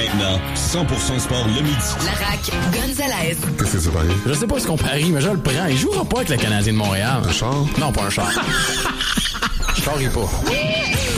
Maintenant, 100% sport le midi. La RAQ, Gonzalez. Qu'est-ce que c'est pareil? Je sais pas ce qu'on parie, mais je le prends. Il jouera pas avec le Canadien de Montréal. Un char? Non, pas un char. Je charrie pas.